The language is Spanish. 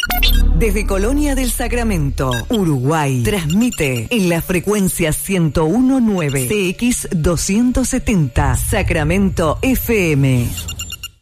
Desde Colonia del Sacramento, Uruguay, transmite en la frecuencia 101.9 CX 270 Sacramento FM.